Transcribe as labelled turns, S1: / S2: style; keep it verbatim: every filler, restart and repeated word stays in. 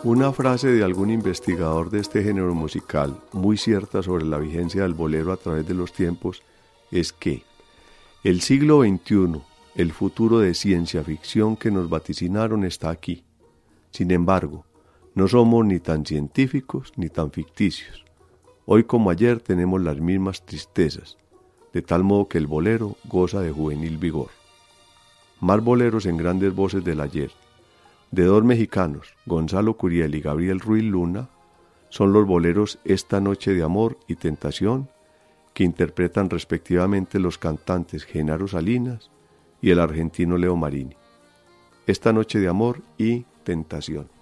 S1: Una frase de algún investigador de este género musical, muy cierta sobre la vigencia del bolero a través de los tiempos, es que el siglo veintiuno, el futuro de ciencia ficción que nos vaticinaron está aquí. Sin embargo, no somos ni tan científicos ni tan ficticios. Hoy como ayer tenemos las mismas tristezas, de tal modo que el bolero goza de juvenil vigor. Más boleros en grandes voces del ayer, de dos mexicanos, Gonzalo Curiel y Gabriel Ruiz Luna, son los boleros Esta Noche de Amor y Tentación, que interpretan respectivamente los cantantes Genaro Salinas y el argentino Leo Marini. Esta Noche de Amor y Tentación.